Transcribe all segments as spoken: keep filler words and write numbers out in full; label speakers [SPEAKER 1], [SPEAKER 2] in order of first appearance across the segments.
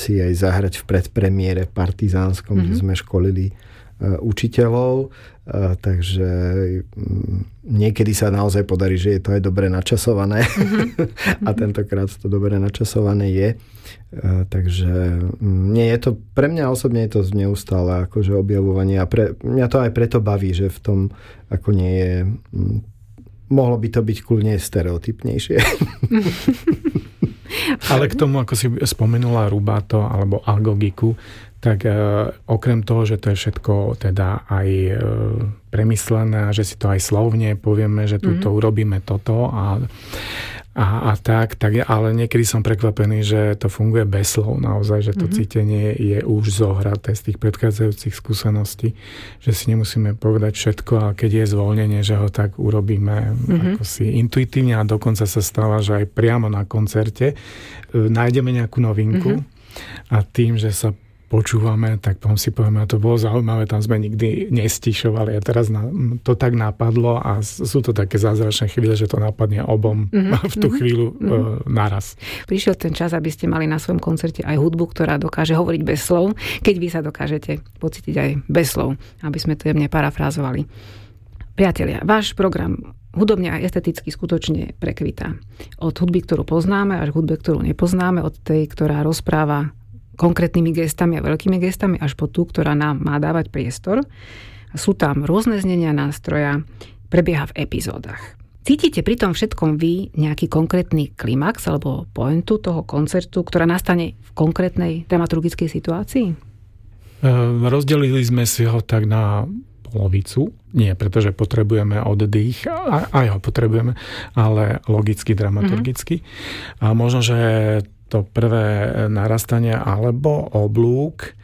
[SPEAKER 1] si aj zahrať v predpremiére Partizánskom, mm-hmm. kde sme školili uh, učiteľov. Uh, takže um, niekedy sa naozaj podarí, že je to aj dobre načasované. Mm-hmm. A tentokrát to dobre načasované je. Uh, takže um, nie je to, pre mňa osobne je to neustále akože objavovanie a pre, mňa to aj preto baví, že v tom ako nie je um, mohlo by to byť kľudne stereotypnejšie.
[SPEAKER 2] Ale k tomu, ako si spomenula Rubato alebo Algogiku, tak e, okrem toho, že to je všetko teda aj e, premyslené a že si to aj slovne povieme, že tu mm-hmm. to urobíme toto a, a, a tak, tak, ale niekedy som prekvapený, že to funguje bez slov naozaj, že to mm-hmm. cítenie je už zohraté z tých predchádzajúcich skúseností, že si nemusíme povedať všetko a keď je zvolnenie, že ho tak urobíme mm-hmm. ako si intuitívne a dokonca sa stáva, že aj priamo na koncerte e, nájdeme nejakú novinku mm-hmm. a tým, že sa počúvame, tak potom si povieme, a to bolo zaujímavé, tam sme nikdy nestišovali a teraz na, to tak napadlo a sú to také zázračné chvíle, že to napadne obom mm-hmm. v tú chvíľu mm-hmm. e, naraz.
[SPEAKER 3] Prišiel ten čas, aby ste mali na svojom koncerte aj hudbu, ktorá dokáže hovoriť bez slov, keď vy sa dokážete pocítiť aj bez slov, aby sme to jemne parafrázovali. Priatelia, váš program hudobne a esteticky skutočne prekvitá. Od hudby, ktorú poznáme, až hudbe, ktorú nepoznáme, od tej, ktorá rozpráva konkrétnymi gestami a veľkými gestami, až po tú, ktorá nám má dávať priestor. Sú tam rôzne znenia nástroja, prebieha v epizódach. Cítite pri tom všetkom vy nejaký konkrétny klimax alebo pointu toho koncertu, ktorá nastane v konkrétnej dramaturgickej situácii?
[SPEAKER 2] E, rozdelili sme si ho tak na polovicu. Nie, pretože potrebujeme oddych, aj ho potrebujeme, ale logicky, dramaturgicky. Mm-hmm. A možno, že to prvé narastanie alebo oblúk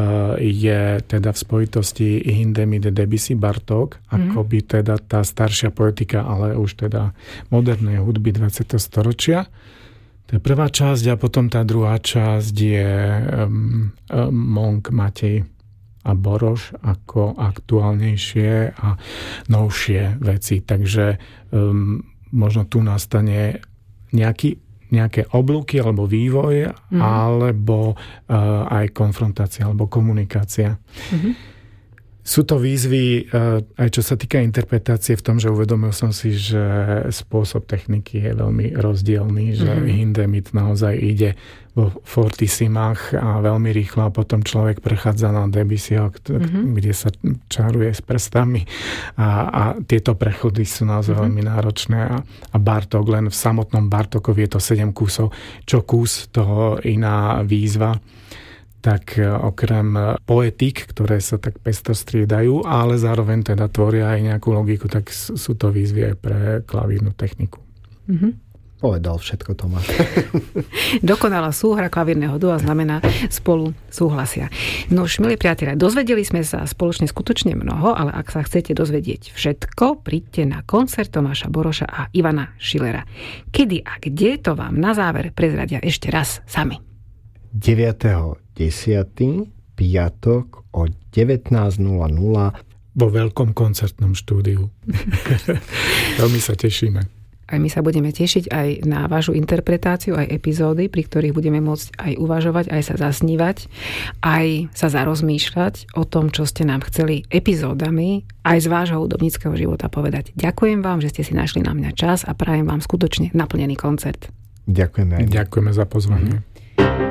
[SPEAKER 2] je teda v spojitosti Hindemith Debussy Bartók, mm. ako by teda tá staršia poetika, ale už teda modernej hudby dvadsiateho storočia. To je prvá časť a potom tá druhá časť je um, um, Monk, Matej a Boroš ako aktuálnejšie a novšie veci. Takže um, možno tu nastane nejaký nejaké oblúky alebo vývoj, mm-hmm. alebo uh, aj konfrontácia alebo komunikácia. Mm-hmm. Sú to výzvy, uh, aj čo sa týka interpretácie v tom, že uvedomil som si, že spôsob techniky je veľmi rozdielný, že mm-hmm. Hindemith naozaj ide vo fortissimách a veľmi rýchlo a potom človek prechádza na Debussyho, mm-hmm. kde sa čaruje s prstami a, a tieto prechody sú naozaj mm-hmm. veľmi náročné a, a Bartók, len v samotnom Bartókovi je to sedem kusov, čo kus toho iná výzva, tak okrem poetík, ktoré sa tak pestro striedajú, ale zároveň teda tvoria aj nejakú logiku, tak sú to výzvy aj pre klavírnu techniku.
[SPEAKER 1] Mm-hmm. Povedal všetko, Tomáš.
[SPEAKER 3] Dokonalá súhra klavírneho dua znamená spolu súhlasia. No už, milí priatelia, dozvedeli sme sa spoločne skutočne mnoho, ale ak sa chcete dozvedieť všetko, príďte na koncert Tomáša Boroša a Ivana Schillera. Kedy a kde, to vám na záver prezradia ešte raz sami.
[SPEAKER 1] deviateho desiateho piatok o devätnásť nula nula
[SPEAKER 2] vo veľkom koncertnom štúdiu. Veľmi sa tešíme.
[SPEAKER 3] Aj my sa budeme tešiť aj na vašu interpretáciu, aj epizódy, pri ktorých budeme môcť aj uvažovať, aj sa zasnívať, aj sa zarozmýšľať o tom, čo ste nám chceli epizódami aj z vášho hudobníckeho života povedať. Ďakujem vám, že ste si našli na mňa čas a prajem vám skutočne naplnený koncert.
[SPEAKER 1] Ďakujeme.
[SPEAKER 2] Ďakujeme za pozvanie. Mm-hmm.